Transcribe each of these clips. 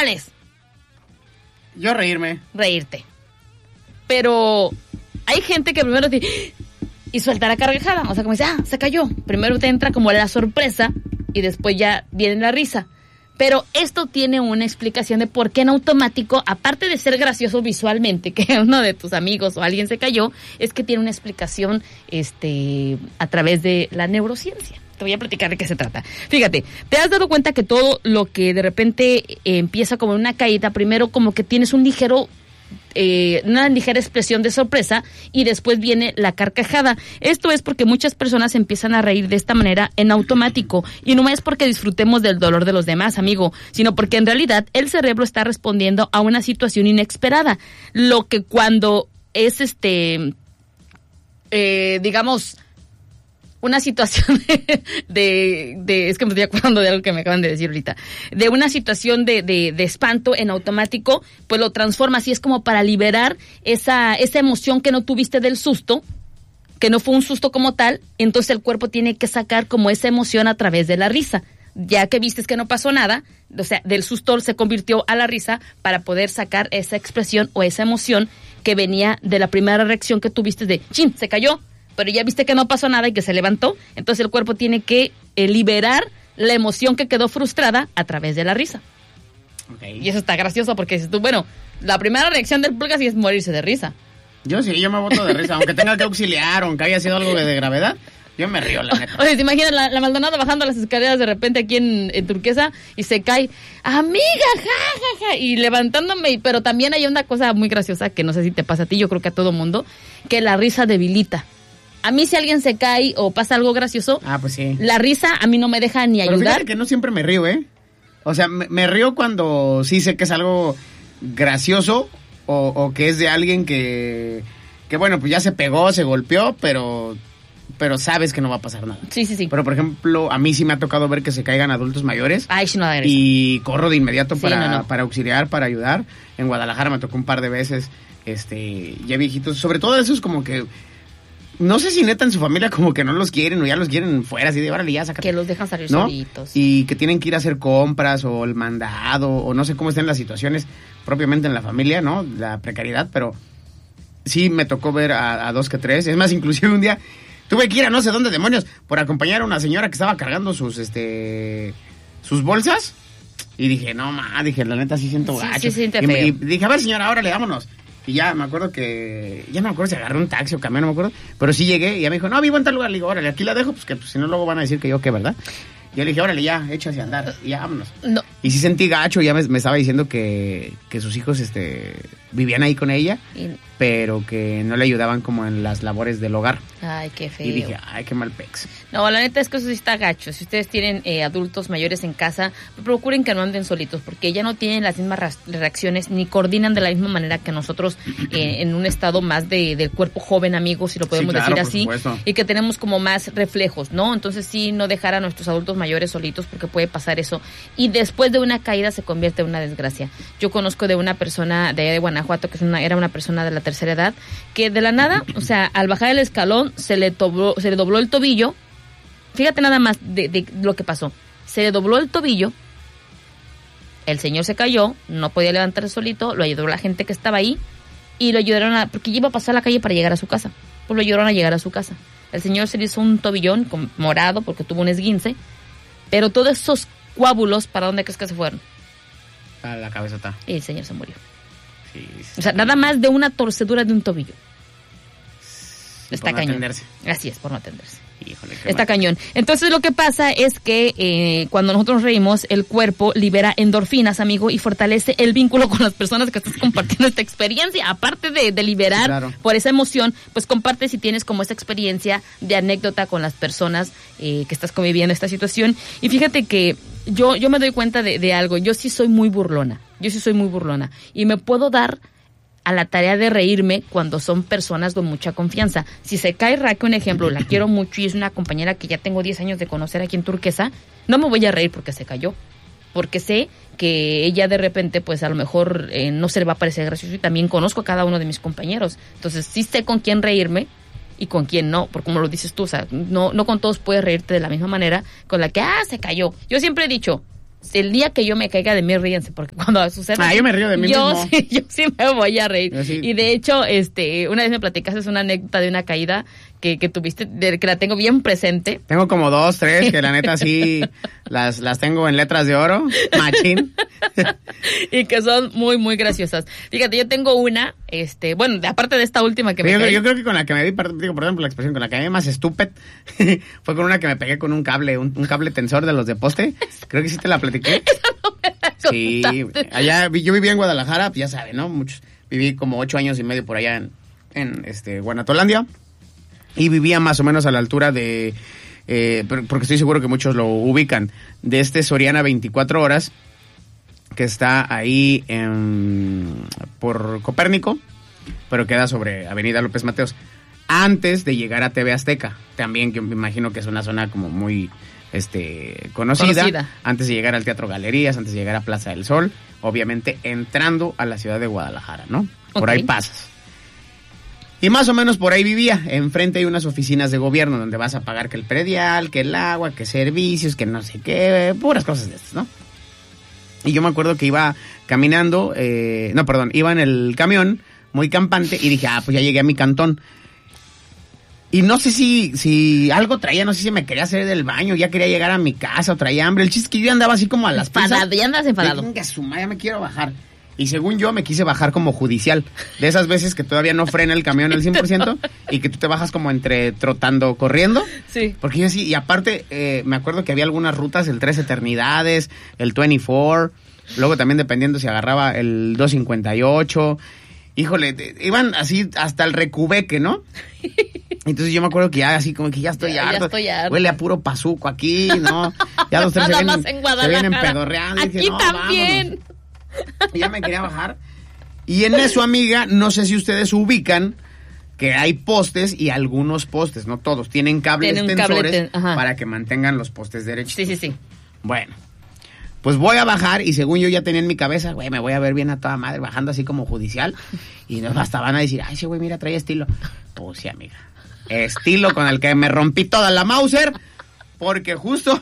¿Cuál es? Yo reírme. Reírte. Pero hay gente que primero dice y suelta la carcajada, o sea, como dice, se cayó. Primero te entra como la sorpresa y después ya viene la risa. Pero esto tiene una explicación de por qué en automático, aparte de ser gracioso visualmente, que uno de tus amigos o alguien se cayó, es que tiene una explicación a través de la neurociencia. Te voy a platicar de qué se trata. Fíjate, ¿te has dado cuenta que todo lo que de repente empieza como una caída, primero como que tienes una ligera expresión de sorpresa y después viene la carcajada? Esto es porque muchas personas empiezan a reír de esta manera en automático y no es porque disfrutemos del dolor de los demás, amigo, sino porque en realidad el cerebro está respondiendo a una situación inesperada, lo que cuando es digamos una situación es que me estoy acordando de algo que me acaban de decir ahorita, de una situación de espanto en automático, pues lo transformas y es como para liberar esa emoción que no tuviste del susto, que no fue un susto como tal, entonces el cuerpo tiene que sacar como esa emoción a través de la risa. Ya que vistes que no pasó nada, o sea, del susto se convirtió a la risa para poder sacar esa expresión o esa emoción que venía de la primera reacción que tuviste de, ¡chin!, se cayó. Pero ya viste que no pasó nada y que se levantó, entonces el cuerpo tiene que liberar la emoción que quedó frustrada a través de la risa. Okay. Y eso está gracioso porque dices tú, bueno, la primera reacción del pulga sí es morirse de risa. Yo me boto de risa, aunque tenga que auxiliar, aunque haya sido algo de gravedad, yo me río, la neta. Oye, ¿te imaginas la Maldonado bajando las escaleras de repente aquí en Turquesa y se cae, amiga, ja, y levantándome, pero también hay una cosa muy graciosa que no sé si te pasa a ti, yo creo que a todo mundo, que la risa debilita. A mí si alguien se cae o pasa algo gracioso, pues sí, la risa a mí no me deja ni ayudar. Pero fíjate que no siempre me río, O sea, me río cuando sí sé que es algo gracioso o que es de alguien que bueno, pues ya se pegó, se golpeó, pero sabes que no va a pasar nada. Sí. Pero, por ejemplo, a mí sí me ha tocado ver que se caigan adultos mayores. Ay, sí, no da risa. Y corro de inmediato para auxiliar, para ayudar. En Guadalajara me tocó un par de veces, ya viejitos. Sobre todo esos como que... No sé si neta en su familia como que no los quieren o ya los quieren fuera, así de órale, ya sácate. Que los dejan salir solitos. Y que tienen que ir a hacer compras o el mandado o no sé cómo estén las situaciones propiamente en la familia, ¿no? La precariedad, pero sí me tocó ver a dos que tres. Es más, inclusive un día tuve que ir a no sé dónde demonios por acompañar a una señora que estaba cargando sus bolsas y dije, no, dije, la neta sí siento gacho. Sí, siente feo. Y dije, a ver señora, órale, vámonos. Y ya me acuerdo ya no me acuerdo si agarré un taxi o camión, no me acuerdo, pero sí llegué y ya me dijo, no, vivo en tal lugar. Le digo, órale, aquí la dejo, pues que si no luego van a decir que yo qué, ¿verdad? Y yo le dije, órale, ya, échase a andar, y ya, vámonos. No. Y sí sentí gacho, ya me estaba diciendo que sus hijos vivían ahí con ella, pero que no le ayudaban como en las labores del hogar. Ay, qué feo. Y dije, ay, qué mal pex. No, la neta es que eso sí está gacho. Si ustedes tienen adultos mayores en casa, procuren que no anden solitos, porque ya no tienen las mismas reacciones, ni coordinan de la misma manera que nosotros en un estado más del cuerpo joven, amigos, si lo podemos decir así, y que tenemos como más reflejos, ¿no? Entonces sí, no dejar a nuestros adultos mayores solitos, porque puede pasar eso. Y después de una caída se convierte en una desgracia. Yo conozco de una persona de allá de Guanajuato, que era una persona de la tercera edad, que de la nada, o sea, al bajar el escalón, se le dobló el tobillo. Fíjate nada más de lo que pasó. Se le dobló el tobillo, el señor se cayó, no podía levantarse solito, lo ayudó la gente que estaba ahí y lo ayudaron porque iba a pasar la calle para llegar a su casa. Pues lo ayudaron a llegar a su casa. El señor se le hizo un tobillón morado porque tuvo un esguince, pero todos esos coágulos, ¿para dónde crees que se fueron? A la cabezota. Y el señor se murió. Sí. O sea, nada más de una torcedura de un tobillo. Está cañón. Atenderse. Así es, por no atenderse. Híjole, está cañón. Entonces lo que pasa es que cuando nosotros reímos, el cuerpo libera endorfinas, amigo, y fortalece el vínculo con las personas que estás compartiendo esta experiencia. Aparte de liberar por esa emoción, pues comparte si tienes como esa experiencia de anécdota con las personas que estás conviviendo esta situación. Y fíjate que yo me doy cuenta de algo. Yo sí soy muy burlona. Y me puedo dar a la tarea de reírme cuando son personas con mucha confianza. Si se cae Raquel, un ejemplo, la quiero mucho y es una compañera que ya tengo 10 años de conocer aquí en Turquesa, no me voy a reír porque se cayó, porque sé que ella de repente, pues a lo mejor no se le va a parecer gracioso y también conozco a cada uno de mis compañeros. Entonces sí sé con quién reírme y con quién no, porque como lo dices tú, o sea, no con todos puedes reírte de la misma manera con la que, se cayó. Yo siempre he dicho, el día que yo me caiga de mí, ríense, porque cuando sucede... yo me río de mí mismo. Yo sí me voy a reír. Sí. Y de hecho, una vez me platicaste una anécdota de una caída que tuviste, que la tengo bien presente. Tengo como 2, 3, que la neta sí las tengo en letras de oro, machín. Y que son muy, muy graciosas. Fíjate, yo tengo una, bueno, aparte de esta última que me caí. Yo creo que con la que me vi, digo, perdón por la expresión, con la que me vi más estúpida, fue con una que me pegué con un cable, un cable tensor de los de poste. Creo que sí te la platiqué. No me la Sí, contaste. allá, yo vivía en Guadalajara, ya saben, ¿no? Viví como 8 años y medio por allá en Guanatolandia. Y vivía más o menos a la altura de, porque estoy seguro que muchos lo ubican, de Soriana 24 horas, que está ahí por Copérnico, pero queda sobre Avenida López Mateos, antes de llegar a TV Azteca, también que me imagino que es una zona como muy conocida, antes de llegar al Teatro Galerías, antes de llegar a Plaza del Sol, obviamente entrando a la ciudad de Guadalajara, ¿no? Por ahí pasas. Y más o menos por ahí vivía. Enfrente hay unas oficinas de gobierno donde vas a pagar que el predial, que el agua, que servicios, que no sé qué, puras cosas de estas, ¿no? Y yo me acuerdo que iba caminando, iba en el camión, muy campante, y dije, pues ya llegué a mi cantón. Y no sé si algo traía, no sé si me quería hacer del baño, ya quería llegar a mi casa o traía hambre. El chiste es que yo andaba así como a las prisas. Ya andas enfadado. Venga, ya me quiero bajar. Y según yo me quise bajar como judicial. De esas veces que todavía no frena el camión al 100% y que tú te bajas como entre trotando, corriendo. Sí. Porque yo sí, y aparte me acuerdo que había algunas rutas, el 3 Eternidades, el 24, luego también dependiendo si agarraba el 258. Híjole, iban así hasta el Recubeque, ¿no? Entonces yo me acuerdo que ya así como que ya estoy harto. Huele a puro pazuco aquí, ¿no? Ya los tres se vienen pedorreando. Aquí dije, también. Vámonos. Y ya me quería bajar. Y en eso, amiga, no sé si ustedes ubican que hay postes y algunos postes, no todos, tienen cables tensores para que mantengan los postes derechos. Sí. Bueno, pues voy a bajar y según yo ya tenía en mi cabeza, güey, me voy a ver bien a toda madre, bajando así como judicial. Y no hasta van a decir, ay, sí, güey, mira, trae estilo. Pues sí, amiga. Estilo con el que me rompí toda la Mauser, porque justo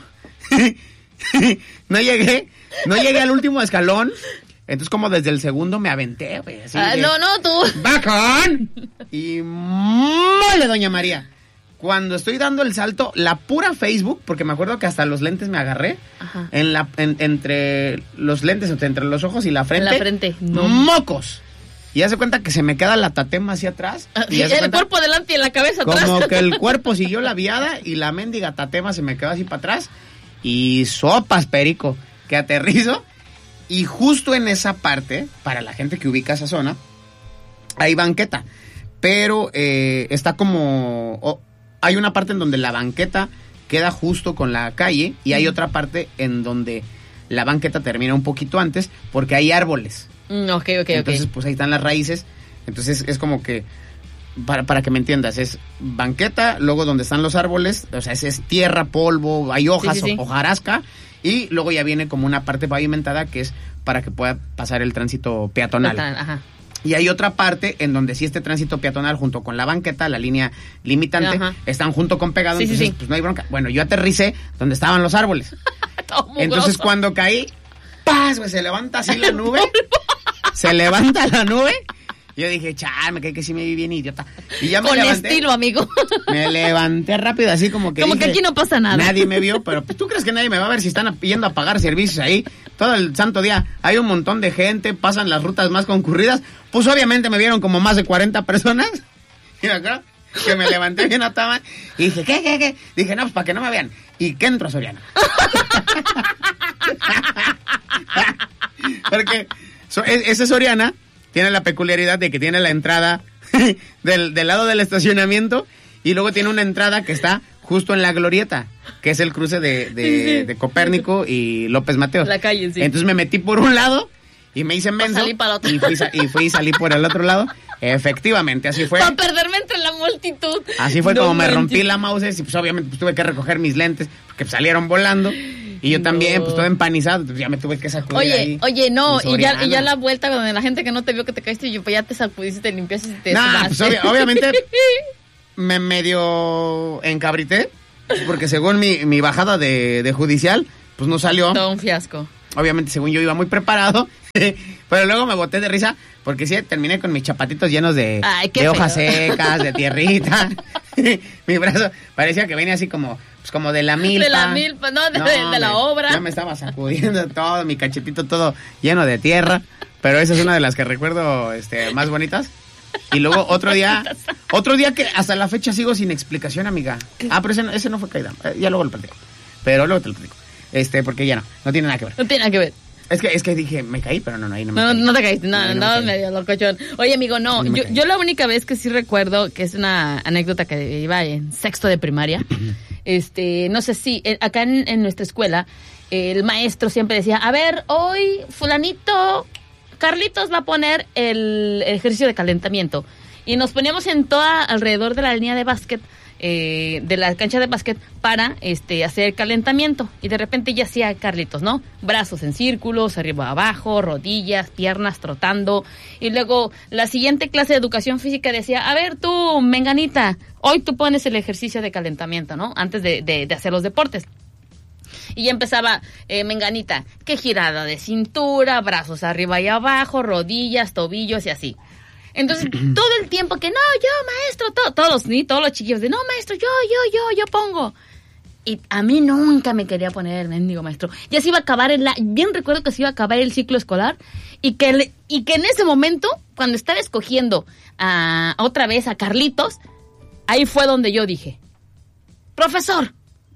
no llegué al último escalón. Entonces como desde el segundo me aventé, güey. No, tú. ¡Bacón! Y mole, doña María. Cuando estoy dando el salto, la pura Facebook, porque me acuerdo que hasta los lentes me agarré, entre los lentes, entre los ojos y la frente. En la frente. No. ¡Mocos! Y hace cuenta que se me queda la tatema hacia atrás. Y el cuerpo adelante y la cabeza atrás. Como que el cuerpo siguió la viada y la mendiga tatema se me quedó así para atrás. Y sopas, perico, que aterrizo. Y justo en esa parte, para la gente que ubica esa zona, hay banqueta. Pero está como... hay una parte en donde la banqueta queda justo con la calle y hay otra parte en donde la banqueta termina un poquito antes porque hay árboles. Ok. Entonces, pues ahí están las raíces. Entonces es como que, para que me entiendas, es banqueta, luego donde están los árboles, o sea, es tierra, polvo, hay hojas, hojarasca, y luego ya viene como una parte pavimentada que es para que pueda pasar el tránsito peatonal. Y hay otra parte en donde sí este tránsito peatonal junto con la banqueta, la línea limitante, están junto con pegado, entonces pues no hay bronca. Bueno, yo aterricé donde estaban los árboles. Entonces cuando caí, ¡paz! Pues se levanta así la nube. Se levanta la nube. Yo dije, me caí que sí me vi bien idiota. Y ya me con levanté. Estilo, amigo. Me levanté rápido, así como que Como dije, que aquí no pasa nada. Nadie me vio, pero pues, ¿tú crees que nadie me va a ver si están yendo a pagar servicios ahí? Todo el santo día. Hay un montón de gente, pasan las rutas más concurridas. Pues obviamente me vieron como más de 40 personas. Y me acuerdo que me levanté bien a tama. Y dije, ¿qué? Dije, no, pues para que no me vean. ¿Y qué entro a Soriana? Porque ese Soriana tiene la peculiaridad de que tiene la entrada del lado del estacionamiento y luego tiene una entrada que está justo en la glorieta, que es el cruce de Copérnico y López Mateos. La calle, sí. Entonces me metí por un lado y me hice menso. Salí para el otro. Y fui y salí por el otro lado. Efectivamente, así fue. Para perderme entre la multitud. Así fue como me rompí la mouse y pues obviamente pues, tuve que recoger mis lentes porque salieron volando. Y yo también, pues todo empanizado, pues ya me tuve que sacudir ahí. Oye, no, y ya la vuelta cuando la gente que no te vio que te caíste, yo pues ya te sacudiste, te limpiaste y te pues obviamente me medio encabrité, porque según mi bajada de judicial, pues no salió. Todo un fiasco. Obviamente, según yo, iba muy preparado, pero luego me boté de risa porque sí, terminé con mis chapatitos llenos de hojas secas, de tierrita. Mi brazo parecía que venía así como de la milpa. De la milpa, no, de la obra. Yo me estaba sacudiendo todo, mi cachetito todo lleno de tierra, pero esa es una de las que recuerdo más bonitas. Y luego otro día que hasta la fecha sigo sin explicación, amiga. ¿Qué? Pero ese no fue caída, ya luego lo platico. Pero luego te lo platico. Porque ya no tiene nada que ver. No tiene nada que ver. Es que dije, me caí, pero ahí no me caí. No te caíste, no medio locochón. Oye, amigo, no, yo la única vez que sí recuerdo, que es una anécdota que iba en sexto de primaria, no sé si, acá en nuestra escuela, el maestro siempre decía, a ver, hoy fulanito, Carlitos va a poner el ejercicio de calentamiento. Y nos poníamos alrededor de la línea de básquet, de la cancha de básquet para hacer calentamiento. Y de repente ya hacía Carlitos, ¿no? Brazos en círculos, arriba abajo, rodillas, piernas trotando. Y luego la siguiente clase de educación física decía, a ver tú, menganita, hoy tú pones el ejercicio de calentamiento, ¿no? Antes de hacer los deportes. Y ya empezaba, menganita, que girada de cintura, brazos arriba y abajo, rodillas, tobillos y así. Entonces, todo el tiempo que, no, yo, maestro, todos los chiquillos de, no, maestro, yo pongo. Y a mí nunca me quería poner el mendigo maestro. Ya se iba a acabar bien recuerdo que se iba a acabar el ciclo escolar y que en ese momento, cuando estaba escogiendo otra vez a Carlitos, ahí fue donde yo dije, profesor,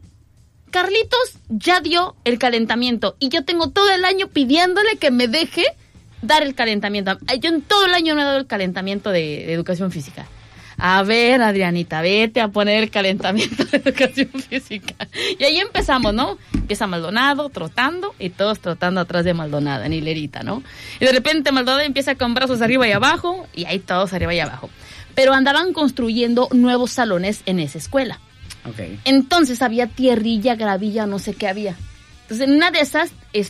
Carlitos ya dio el calentamiento y yo tengo todo el año pidiéndole que me deje dar el calentamiento. Yo en todo el año no he dado el calentamiento de educación física. A ver, Adrianita, vete a poner el calentamiento de educación física. Y ahí empezamos, ¿no? Empieza Maldonado trotando y todos trotando atrás de Maldonado en hilerita, ¿no? Y de repente Maldonado empieza con brazos arriba y abajo y ahí todos arriba y abajo. Pero andaban construyendo nuevos salones en esa escuela. Okay. Entonces había tierrilla, gravilla, no sé qué había. Entonces en una de esas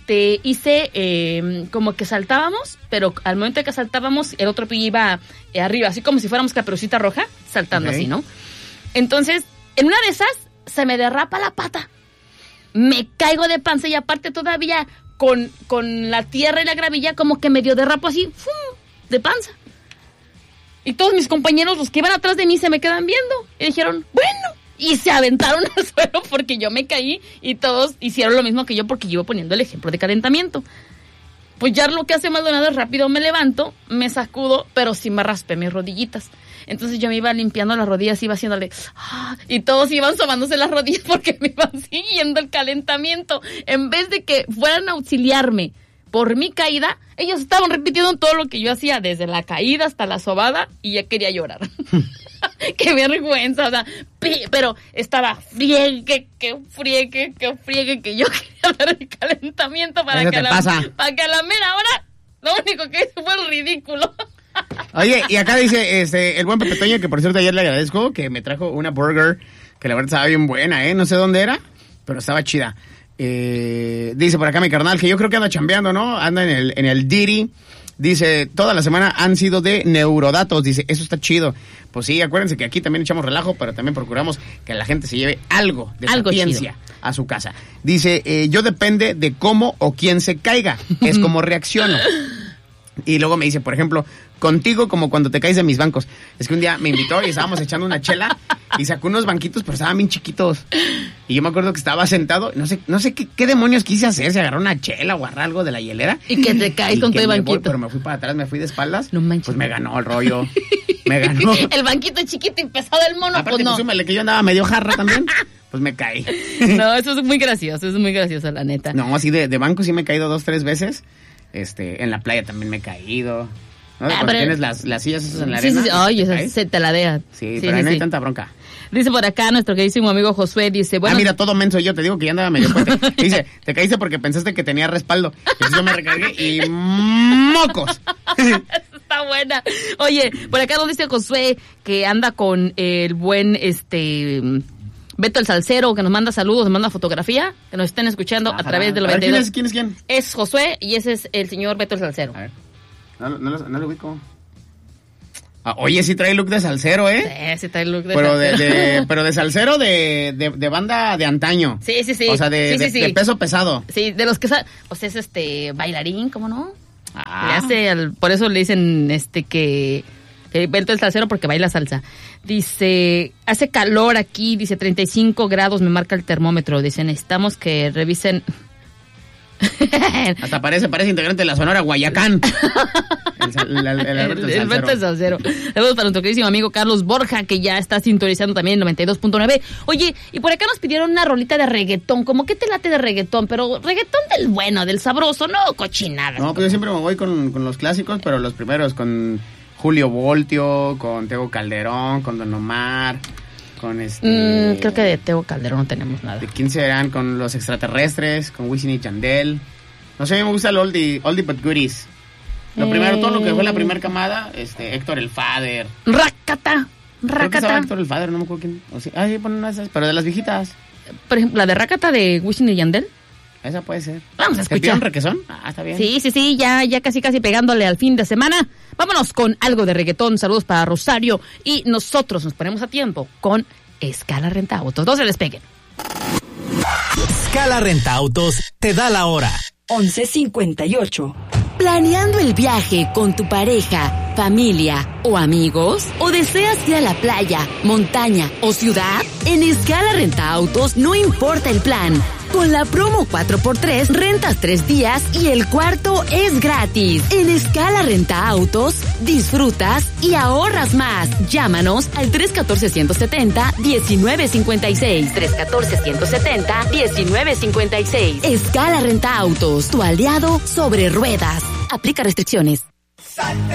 hice como que saltábamos, pero al momento de que saltábamos el otro pie iba arriba, así como si fuéramos Caperucita Roja, saltando así, ¿no? Entonces, en una de esas se me derrapa la pata, me caigo de panza y aparte todavía con la tierra y la gravilla como que medio derrapo así, ¡fum!, de panza. Y todos mis compañeros, los que iban atrás de mí, se me quedan viendo y dijeron, bueno... Y se aventaron al suelo porque yo me caí y todos hicieron lo mismo que yo porque yo iba poniendo el ejemplo de calentamiento. Pues ya lo que hace Maldonado es rápido me levanto, me sacudo, pero sí me raspé mis rodillitas. Entonces yo me iba limpiando las rodillas, iba haciéndole... y todos iban sobándose las rodillas porque me iban siguiendo el calentamiento. En vez de que fueran a auxiliarme por mi caída, ellos estaban repitiendo todo lo que yo hacía, desde la caída hasta la sobada, y ya quería llorar. Qué vergüenza, o sea, pero estaba friegue, que yo quería dar el calentamiento para que a la mera hora lo único que hizo fue el ridículo. Oye, y acá dice el buen Pepe Toño, que por cierto ayer le agradezco, que me trajo una burger que la verdad estaba bien buena, no sé dónde era, pero estaba chida. Dice por acá mi carnal que yo creo que anda chambeando, ¿no? Anda en el Didi. Dice, toda la semana han sido de neurodatos. Dice, eso está chido. Pues sí, acuérdense que aquí también echamos relajo, pero también procuramos que la gente se lleve algo de sapiencia a su casa. Dice, yo depende de cómo o quién se caiga. Es como reacciono. Y luego me dice, por ejemplo, contigo como cuando te caes de mis bancos. Es que un día me invitó y estábamos echando una chela y sacó unos banquitos, pero estaban bien chiquitos. Y yo me acuerdo que estaba sentado, no sé qué demonios quise hacer, se agarró una chela o agarrar algo de la hielera. Y que te caes con todo el banquito. Pero me fui para atrás, me fui de espaldas. No manches. Pues me ganó el rollo. Me ganó. El banquito chiquito y pesado del mono, aparte, pues no. Súmale que yo andaba medio jarra también. Pues me caí. No, eso es muy gracioso, la neta. No, así de banco sí me he caído 2-3 veces. En la playa también me he caído. ¿No? Cuando tienes las sillas esas en la arena. Sí. Ay, esas se te ladean. Sí, pero no hay tanta bronca. Dice por acá nuestro queridísimo amigo Josué, dice... bueno, mira, todo menso yo, te digo que ya andaba medio fuerte. Dice, te caíste porque pensaste que tenía respaldo. Entonces yo me recargué y ¡mocos! Está buena. Oye, por acá nos dice Josué que anda con el buen Beto el Salsero, que nos manda saludos, nos manda fotografía, que nos estén escuchando a través de los 22. ¿Quién es quién? Es Josué y ese es el señor Beto el Salsero. A ver, no lo ubico. Oye, sí trae look de salsero, ¿eh? Sí, trae look de pero salsero. Pero de salsero de banda de antaño. Sí. O sea, de peso pesado. Sí, de los que pues es bailarín, ¿cómo no? Le hace por eso le dicen que Beto es salsero porque baila salsa. Dice, hace calor aquí, dice 35 grados, me marca el termómetro. Dice, necesitamos que revisen. Hasta parece integrante de la Sonora Guayacán. El Beto es salsero. Saludos para nuestro queridísimo amigo Carlos Borja, que ya está sintonizando también en 92.9. Oye, y por acá nos pidieron una rolita de reggaetón. ¿Cómo que te late de reggaetón? Pero reggaetón del bueno, del sabroso, no cochinada. No, pues yo siempre me voy con los clásicos, pero los primeros, con Julio Voltio, con Tego Calderón, con Don Omar, con creo que de Tego Calderón no tenemos nada. ¿De quién serán? Con Los Extraterrestres, con Wisin y Yandel. No sé, a mí me gusta el oldie but goodies. Lo primero, todo lo que fue la primera camada, Héctor el Father. Rácata. Creo que estaba Héctor el Father, no me acuerdo quién. Sí, ponen una de esas, pero de las viejitas. Por ejemplo, la de Rácata de Wisin y Yandel. Esa puede ser. Vamos a escuchar. ¿Te pidieron requesón? Está bien. Sí, ya casi pegándole al fin de semana. Vámonos con algo de reggaetón. Saludos para Rosario. Y nosotros nos ponemos a tiempo con Escala Renta Autos. No se despeguen. Escala Renta Autos te da la hora. 11:58. ¿Planeando el viaje con tu pareja, familia o amigos? ¿O deseas ir a la playa, montaña o ciudad? En Escala Renta Autos no importa el plan. Con la promo 4x3 rentas 3 días y el cuarto es gratis. En Escala Renta Autos disfrutas y ahorras más. Llámanos al 314-170-1956. 314-170-1956. Escala Renta Autos, tu aliado sobre ruedas. Aplica restricciones. Salte